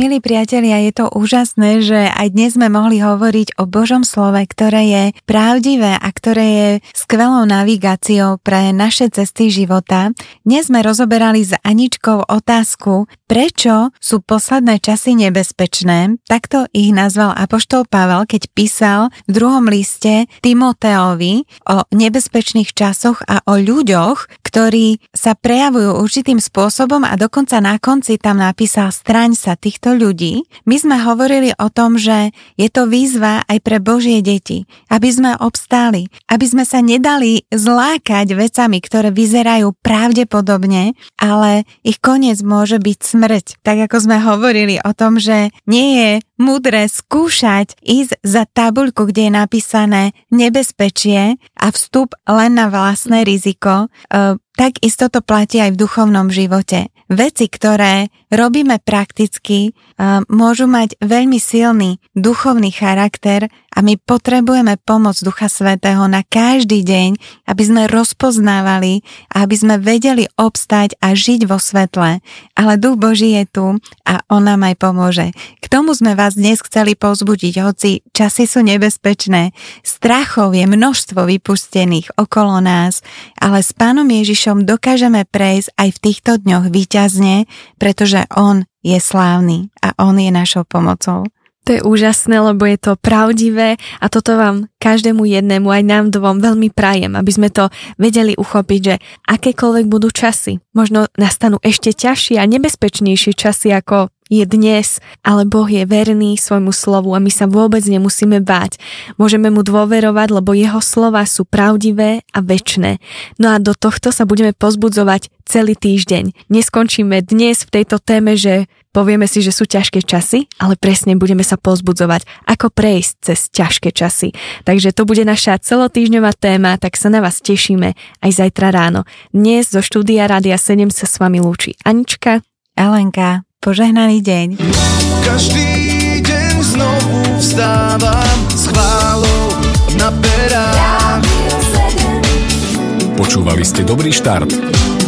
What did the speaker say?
Milí priatelia, je to úžasné, že aj dnes sme mohli hovoriť o Božom slove, ktoré je pravdivé a ktoré je skvelou navigáciou pre naše cesty života. Dnes sme rozoberali s Aničkou otázku, prečo sú posledné časy nebezpečné. Takto ich nazval apoštol Pavel, keď písal v 2. liste Timoteovi o nebezpečných časoch a o ľuďoch, ktorí sa prejavujú určitým spôsobom a dokonca na konci tam napísal straň sa týchto ľudí. My sme hovorili o tom, že je to výzva aj pre Božie deti, aby sme obstáli, aby sme sa nedali zlákať vecami, ktoré vyzerajú pravdepodobne, ale ich koniec môže byť smrť. Tak ako sme hovorili o tom, že nie je múdre skúšať ísť za tabuľku, kde je napísané nebezpečie a vstup len na vlastné riziko, tak isto to platí aj v duchovnom živote. Veci, ktoré robíme prakticky, môžu mať veľmi silný duchovný charakter a my potrebujeme pomoc Ducha Svätého na každý deň, aby sme rozpoznávali a aby sme vedeli obstať a žiť vo svetle. Ale Duch Boží je tu a on nám aj pomôže. K tomu sme vás dnes chceli povzbudiť, hoci časy sú nebezpečné. Strachov je množstvo vypustených okolo nás, ale s Pánom Ježišom dokážeme prejsť aj v týchto dňoch víťazne, pretože on je slávny a on je našou pomocou. To je úžasné, lebo je to pravdivé a toto vám každému jednému, aj nám dvom veľmi prajem, aby sme to vedeli uchopiť, že akékoľvek budú časy, možno nastanú ešte ťažšie a nebezpečnejšie časy ako je dnes, ale Boh je verný svojmu slovu a my sa vôbec nemusíme báť. Môžeme mu dôverovať, lebo jeho slova sú pravdivé a večné. No a do tohto sa budeme pozbudzovať celý týždeň. Neskončíme dnes v tejto téme, že povieme si, že sú ťažké časy, ale presne budeme sa pozbudzovať, ako prejsť cez ťažké časy. Takže to bude naša celotýždňová téma, tak sa na vás tešíme aj zajtra ráno. Dnes zo štúdia Rádia 7 sa s vami lúči Anička, Alenka. Požehnaný deň. Každý deň znovu vstávam s chválou na perách. Počúvali ste Dobrý štart.